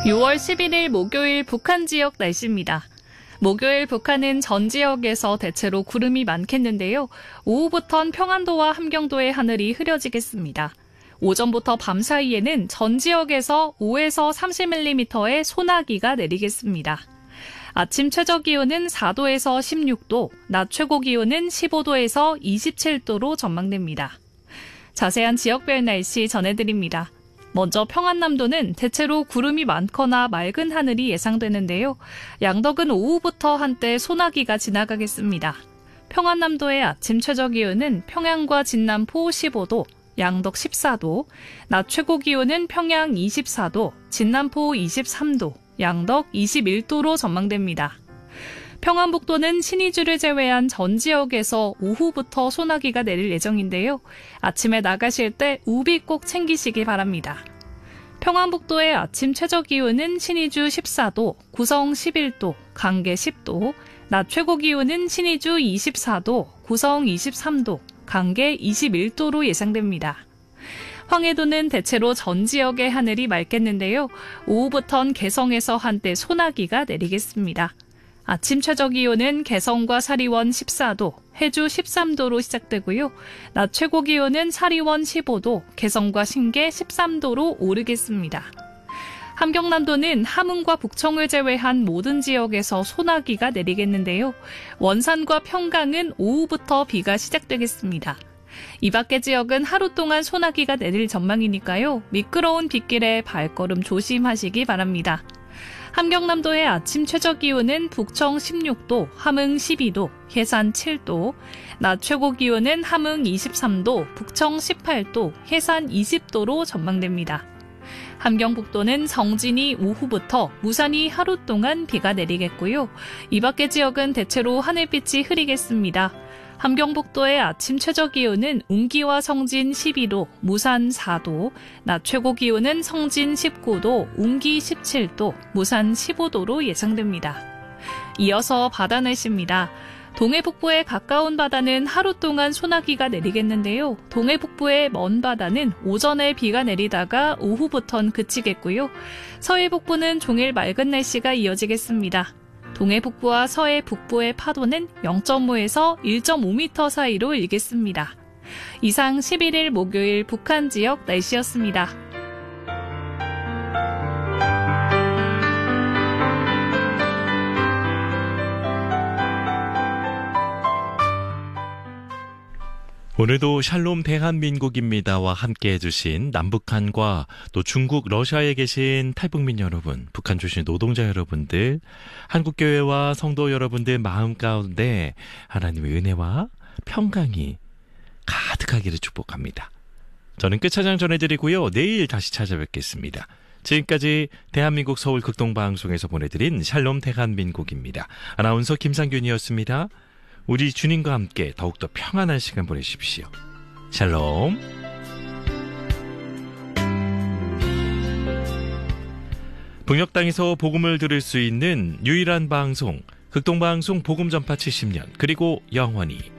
6월 11일 목요일 북한 지역 날씨입니다. 목요일 북한은 전 지역에서 대체로 구름이 많겠는데요. 오후부턴 평안도와 함경도의 하늘이 흐려지겠습니다. 오전부터 밤 사이에는 전 지역에서 5에서 30mm의 소나기가 내리겠습니다. 아침 최저 기온은 4도에서 16도, 낮 최고 기온은 15도에서 27도로 전망됩니다. 자세한 지역별 날씨 전해드립니다. 먼저 평안남도는 대체로 구름이 많거나 맑은 하늘이 예상되는데요. 양덕은 오후부터 한때 소나기가 지나가겠습니다. 평안남도의 아침 최저 기온은 평양과 진남포 15도, 양덕 14도, 낮 최고 기온은 평양 24도, 진남포 23도, 양덕 21도로 전망됩니다. 평안북도는 신의주를 제외한 전 지역에서 오후부터 소나기가 내릴 예정인데요. 아침에 나가실 때 우비 꼭 챙기시기 바랍니다. 평안북도의 아침 최저 기온은 신의주 14도, 구성 11도, 강계 10도, 낮 최고 기온은 신의주 24도, 구성 23도, 강계 21도로 예상됩니다. 황해도는 대체로 전 지역의 하늘이 맑겠는데요. 오후부턴 개성에서 한때 소나기가 내리겠습니다. 아침 최저 기온은 개성과 사리원 14도, 해주 13도로 시작되고요. 낮 최고 기온은 사리원 15도, 개성과 신계 13도로 오르겠습니다. 함경남도는 함흥과 북청을 제외한 모든 지역에서 소나기가 내리겠는데요. 원산과 평강은 오후부터 비가 시작되겠습니다. 이 밖의 지역은 하루 동안 소나기가 내릴 전망이니까요. 미끄러운 빗길에 발걸음 조심하시기 바랍니다. 함경남도의 아침 최저 기온은 북청 16도, 함흥 12도, 해산 7도, 낮 최고 기온은 함흥 23도, 북청 18도, 해산 20도로 전망됩니다. 함경북도는 성진이 오후부터 무산이 하루 동안 비가 내리겠고요. 이 밖의 지역은 대체로 하늘빛이 흐리겠습니다. 함경북도의 아침 최저 기온은 운기와 성진 12도, 무산 4도, 낮 최고 기온은 성진 19도, 운기 17도, 무산 15도로 예상됩니다. 이어서 바다 날씨입니다. 동해북부에 가까운 바다는 하루 동안 소나기가 내리겠는데요. 동해북부의 먼 바다는 오전에 비가 내리다가 오후부턴 그치겠고요. 서해북부는 종일 맑은 날씨가 이어지겠습니다. 동해 북부와 서해 북부의 파도는 0.5에서 1.5m 사이로 일겠습니다. 이상 11일 목요일 북한 지역 날씨였습니다. 오늘도 샬롬 대한민국입니다와 함께 해주신 남북한과 또 중국, 러시아에 계신 탈북민 여러분, 북한 출신 노동자 여러분들, 한국교회와 성도 여러분들 마음 가운데 하나님의 은혜와 평강이 가득하기를 축복합니다. 저는 끝차장 전해드리고요. 내일 다시 찾아뵙겠습니다. 지금까지 대한민국 서울 극동방송에서 보내드린 샬롬 대한민국입니다. 아나운서 김상균이었습니다. 우리 주님과 함께 더욱더 평안한 시간 보내십시오. 샬롬. 북녘 땅에서 복음을 들을 수 있는 유일한 방송, 극동방송 복음전파 70년, 그리고 영원히